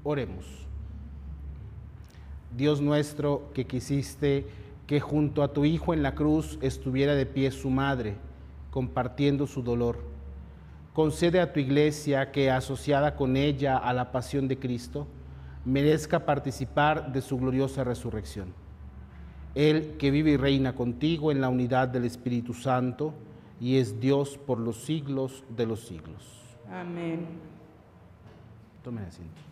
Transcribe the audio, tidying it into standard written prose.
Oremos. Dios nuestro, que quisiste que junto a tu Hijo en la cruz estuviera de pie su madre, compartiendo su dolor, concede a tu Iglesia que, asociada con ella a la pasión de Cristo, merezca participar de su gloriosa resurrección. Él, que vive y reina contigo en la unidad del Espíritu Santo, y es Dios por los siglos de los siglos. Amén. Tomen asiento.